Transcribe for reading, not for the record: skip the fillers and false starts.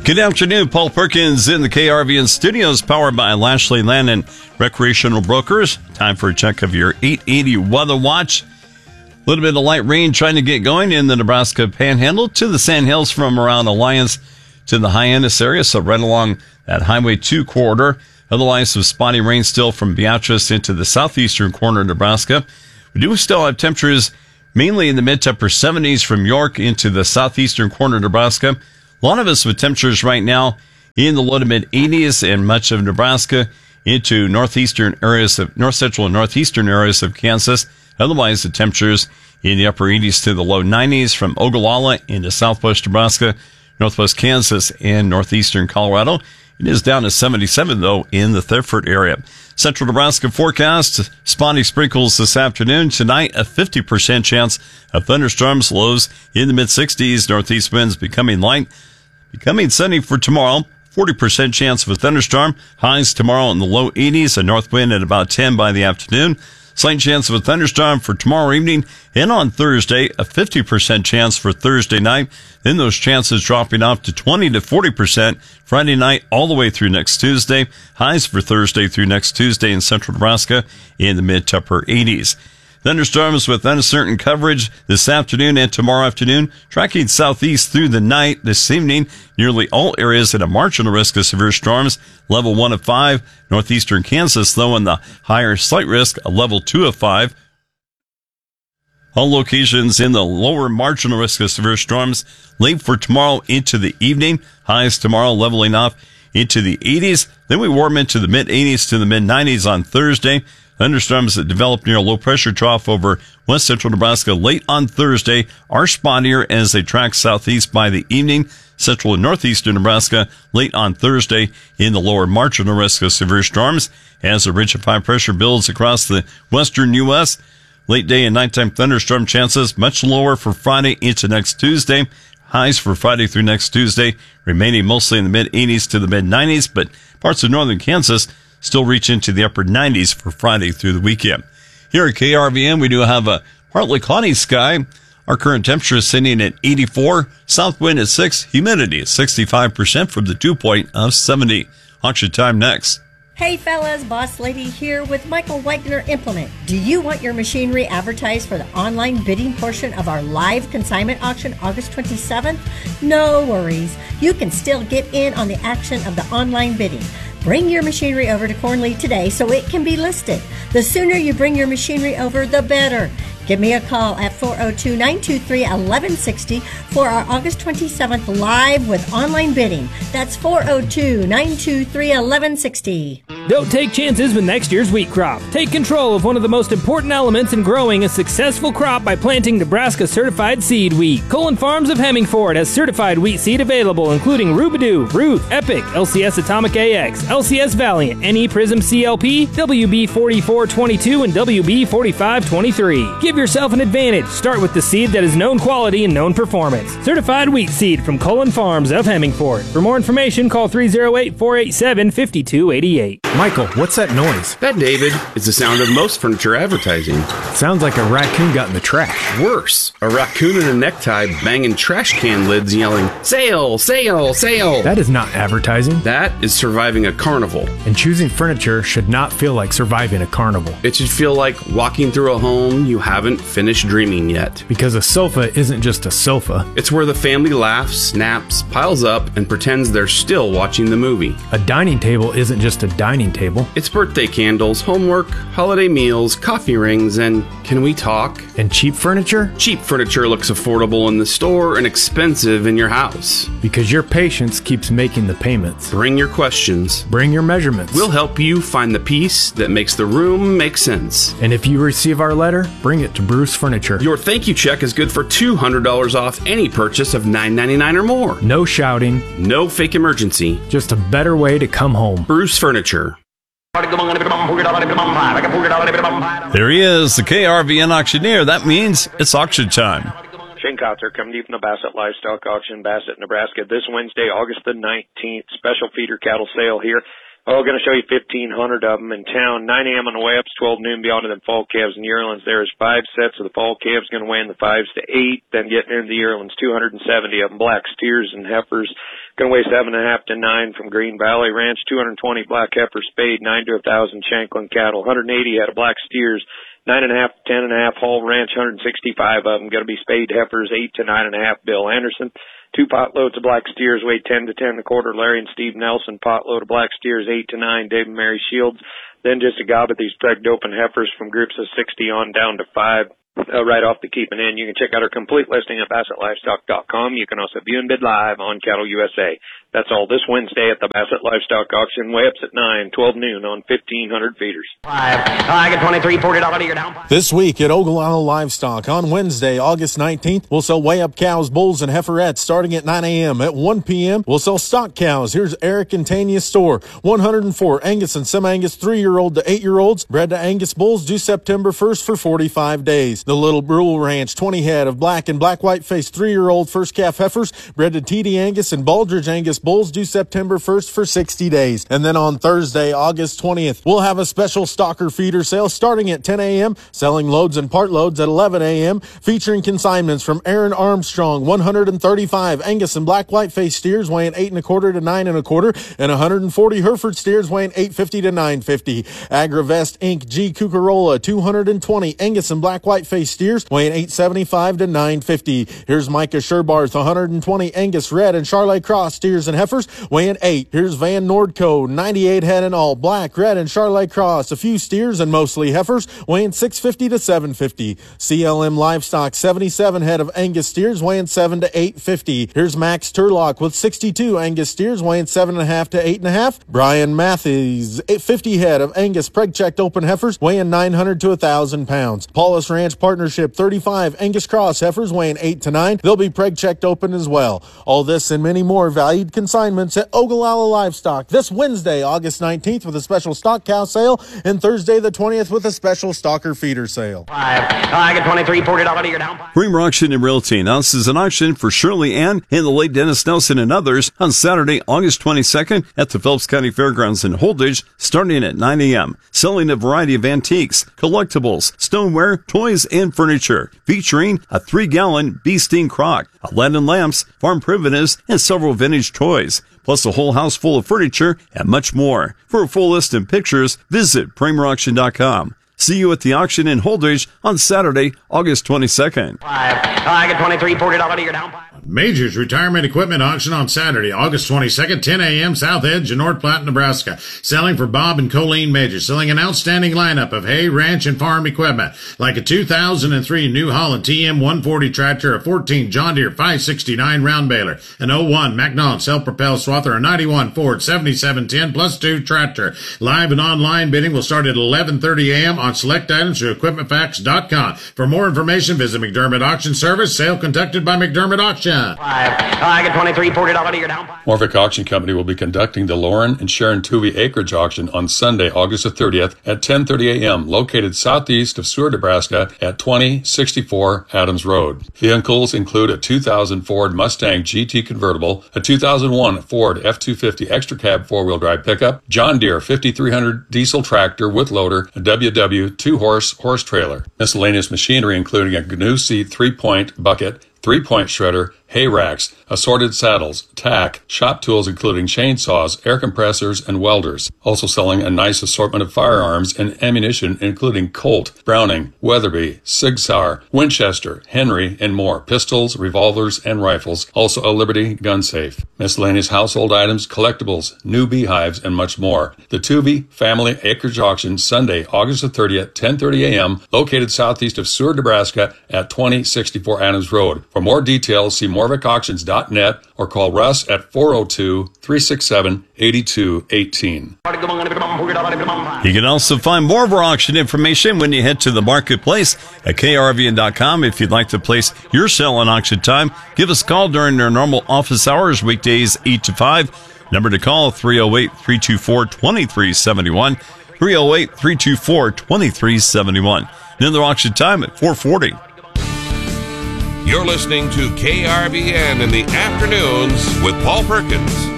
Good afternoon. Paul Perkins in the KRVN studios, powered by Lashley Land and Recreational Brokers. Time for a check of your 880 weather watch. A little bit of light rain trying to get going in the Nebraska Panhandle to the Sandhills from around Alliance to the Hyannis area, so right along that Highway 2 corridor. Otherwise, some spotty rain still from Beatrice into the southeastern corner of Nebraska. We do still have temperatures mainly in the mid to upper 70s from York into the southeastern corner of Nebraska. A lot of us with temperatures right now in the low to mid 80s and much of Nebraska into northeastern areas of north central and northeastern areas of Kansas. Otherwise, the temperatures in the upper 80s to the low 90s from Ogallala into southwest Nebraska, northwest Kansas, and northeastern Colorado. It is down to 77, though, in the Thedford area. Central Nebraska forecast, spotty sprinkles this afternoon. Tonight, a 50% chance of thunderstorms, lows in the mid-60s. Northeast winds becoming light, becoming sunny for tomorrow. 40% chance of a thunderstorm. Highs tomorrow in the low 80s. A north wind at about 10 by the afternoon. Slight chance of a thunderstorm for tomorrow evening, and on Thursday, a 50% chance for Thursday night. Then those chances dropping off to 20 to 40% Friday night all the way through next Tuesday. Highs for Thursday through next Tuesday in central Nebraska in the mid to upper 80s. Thunderstorms with uncertain coverage this afternoon and tomorrow afternoon, tracking southeast through the night this evening. Nearly all areas at a marginal risk of severe storms, level 1 of 5. Northeastern Kansas, though, in the higher slight risk, a level 2 of 5. All locations in the lower marginal risk of severe storms, late for tomorrow into the evening. Highs tomorrow leveling off into the 80s. Then we warm into the mid-80s to the mid-90s on Thursday. Thunderstorms that develop near a low-pressure trough over west central Nebraska late on Thursday are spottier as they track southeast by the evening. Central and northeastern Nebraska late on Thursday in the lower marginal risk of severe storms. As a ridge of high pressure builds across the western U.S., late day and nighttime thunderstorm chances much lower for Friday into next Tuesday. Highs for Friday through next Tuesday remaining mostly in the mid-80s to the mid-90s, but parts of northern Kansas still reach into the upper 90s for Friday through the weekend. Here at KRVN, we do have a partly cloudy sky. Our current temperature is sitting at 84, south wind at 6, humidity at 65% from the dew point of 70. Auction time next. Hey fellas, Boss Lady here with Michael Wagner Implement. Do you want your machinery advertised for the online bidding portion of our live consignment auction August 27th? No worries. You can still get in on the action of the online bidding. Bring your machinery over to Cornley today so it can be listed. The sooner you bring your machinery over, the better. Give me a call at 402-923-1160 for our August 27th live with online bidding. That's 402-923-1160. Don't take chances with next year's wheat crop. Take control of one of the most important elements in growing a successful crop by planting Nebraska certified seed wheat. Colin Farms of Hemmingford has certified wheat seed available, including Rubidoo, Ruth, Epic, LCS Atomic AX, LCS Valiant, NE Prism CLP, WB4422, and WB4523. Give yourself an advantage. Start with the seed that is known quality and known performance. Certified wheat seed from Colin Farms of Hemmingford. For more information, call 308-487-5288. Michael, what's that noise? That, David, is the sound of most furniture advertising. Sounds like a raccoon got in the trash. Worse, a raccoon in a necktie banging trash can lids yelling, "Sale, sale, sale." That is not advertising. That is surviving a carnival. And choosing furniture should not feel like surviving a carnival. It should feel like walking through a home you haven't finished dreaming yet. Because a sofa isn't just a sofa. It's where the family laughs, snaps, piles up, and pretends they're still watching the movie. A dining table isn't just a dining table. It's birthday candles, homework, holiday meals, coffee rings, and can we talk? And cheap furniture? Cheap furniture looks affordable in the store and expensive in your house. Because your patience keeps making the payments. Bring your questions. Bring your measurements. We'll help you find the piece that makes the room make sense. And if you receive our letter, bring it to Bruce Furniture. Your thank you check is good for $200 off any purchase of $9.99 or more. No shouting. No fake emergency. Just a better way to come home. Bruce Furniture. There he is, the KRVN auctioneer. That means it's auction time. Shane Kotzer coming to you from the Bassett Livestock Auction, Bassett, Nebraska. This Wednesday, August the 19th, special feeder cattle sale here. Oh, going to show you 1,500 of them in town. 9 a.m. on the way up, 12 noon beyond them fall calves and yearlings. There's 5 sets of the fall calves going to weigh in the 5s to 8. Then getting into the yearlings, 270 of them, black steers and heifers. Going to weigh 7.5 to 9 from Green Valley Ranch. 220 black heifers spayed, 9 to 1,000 Shanklin cattle. 180 out of black steers, 9.5 to 10.5 Hall Ranch. 165 of them going to be spayed heifers, 8 to 9.5 Bill Anderson. 2 potloads of black steers weighed 10 to 10.25 Larry and Steve Nelson. Potload of black steers, 8 to 9 Dave and Mary Shields. Then just a gob of these pregged open heifers from groups of 60 on down to 5. Right off the keeping in. You can check out our complete listing at BassettLivestock.com. You can also view and bid live on Cattle USA. That's all this Wednesday at the Bassett Livestock Auction, way ups at 9, 12 noon on 1,500 feeders. I get $23, $40 to your down. This week at Ogallala Livestock on Wednesday, August 19th, we'll sell weigh-up cows, bulls, and heiferettes starting at 9 a.m. At 1 p.m., we'll sell stock cows. Here's Eric and Tanya Store. 104 Angus and Semi-Angus 3-year-old to 8-year-olds. Bred to Angus bulls due September 1st for 45 days. The Little Brule Ranch, 20 head of black and black-white faced 3-year-old first calf heifers. Bred to TD Angus and Baldridge Angus bulls due September 1st for 60 days. And then on Thursday, August 20th, we'll have a special stocker feeder sale starting at 10 a.m., selling loads and part loads at 11 a.m., featuring consignments from Aaron Armstrong, 135 Angus and black-white faced steers weighing 8.25 to 9.25, and 140 Hereford steers weighing 850 to 950. Agravest Inc. G. Cucarola, 220 Angus and black-white faced steers weighing 875 to 950. Here's Micah Sherbarth, 120 Angus Red and Charlet Cross steers and heifers weighing 8. Here's Van Nordco, 98 head in all, black, red, and Charlet Cross, a few steers and mostly heifers weighing 650 to 750. CLM Livestock, 77 head of Angus steers weighing 7 to 850. Here's Max Turlock with 62 Angus steers weighing 7.5 to 8.5. Brian Matthews, 50 head of Angus preg-checked open heifers weighing 900 to 1,000 pounds. Paulus Ranch Partnership, 35 Angus Cross heifers weighing 8 to 9. They'll be preg-checked open as well. All this and many more valued consignments at Ogallala Livestock this Wednesday, August 19th with a special stock cow sale, and Thursday the 20th with a special stalker feeder sale. I get $23, $40 to your down. Bremer Auction and Realty announces an auction for Shirley Ann and the late Dennis Nelson and others on Saturday, August 22nd at the Phelps County Fairgrounds in Holdridge, starting at 9 a.m., selling a variety of antiques, collectibles, stoneware, toys, and furniture, featuring a 3-gallon bee sting crock, Aladdin lamps, farm primitives, and several vintage toys, plus a whole house full of furniture and much more. For a full list and pictures, visit PramerAuction.com. See you at the auction in Holdridge on Saturday, August 22nd. I get $23, $40 to your down. Majors Retirement Equipment Auction on Saturday, August 22nd, 10 a.m., South Edge in North Platte, Nebraska. Selling for Bob and Colleen Majors. Selling an outstanding lineup of hay, ranch, and farm equipment, like a 2003 New Holland TM140 tractor, a 14 John Deere 569 round baler, an 01 McNaught self-propelled swather, a 91 Ford 7710 plus 2 tractor. Live and online bidding will start at 11:30 a.m. on select items through EquipmentFacts.com. For more information, visit McDermott Auction Service. Sale conducted by McDermott Auction. I get $23, $40 to your down. Morvick Auction Company will be conducting the Lauren and Sharon Tuvey Acreage Auction on Sunday, August the 30th at 10:30 a.m., located southeast of Seward, Nebraska at 2064 Adams Road. Vehicles include a 2000 Ford Mustang GT convertible, a 2001 Ford F-250 extra cab 4-wheel drive pickup, John Deere 5300 diesel tractor with loader, a WW 2-horse trailer. Miscellaneous machinery including a GNU Seat 3-point bucket, 3-point shredder, hay racks, assorted saddles, tack, shop tools including chainsaws, air compressors, and welders. Also selling a nice assortment of firearms and ammunition including Colt, Browning, Weatherby, Sig Sauer, Winchester, Henry, and more. Pistols, revolvers, and rifles. Also a Liberty gun safe. Miscellaneous household items, collectibles, new beehives, and much more. The Tuvey Family Acreage Auction, Sunday, August the 30th, 10:30 a.m., located southeast of Seward, Nebraska at 2064 Adams Road. For more details, see MorvickAuctions.net or call Russ at 402-367-8218. You can also find more of our auction information when you head to the marketplace at krvn.com. If you'd like to place your sale on auction time, give us a call during our normal office hours, weekdays 8 to 5. Number to call, 308-324-2371, 308-324-2371. Another auction time at 4:40. You're listening to KRVN in the afternoons with Paul Perkins.